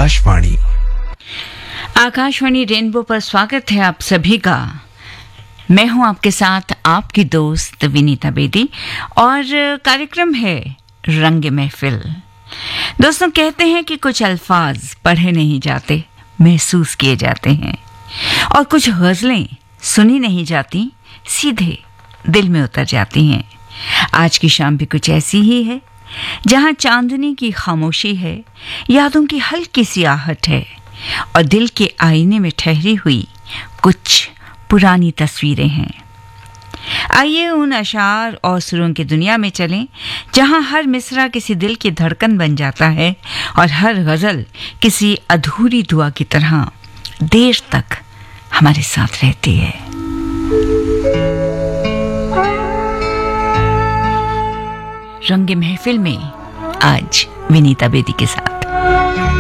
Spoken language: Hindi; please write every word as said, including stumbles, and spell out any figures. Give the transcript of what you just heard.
आकाशवाणी आकाशवाणी रेनबो पर स्वागत है आप सभी का। मैं हूं आपके साथ आपकी दोस्त विनीता बेदी और कार्यक्रम है रंग महफिल। दोस्तों, कहते हैं कि कुछ अल्फाज पढ़े नहीं जाते, महसूस किए जाते हैं, और कुछ गज़लें सुनी नहीं जाती, सीधे दिल में उतर जाती हैं। आज की शाम भी कुछ ऐसी ही है, जहां चांदनी की खामोशी है, यादों की हल्की सी आहट है और दिल के आईने में ठहरी हुई कुछ पुरानी तस्वीरें हैं। आइए उन अशार और सुरों की दुनिया में चलें, जहां हर मिसरा किसी दिल की धड़कन बन जाता है और हर गज़ल किसी अधूरी दुआ की तरह देर तक हमारे साथ रहती है। रंग महफिल में आज विनीता बेदी के साथ।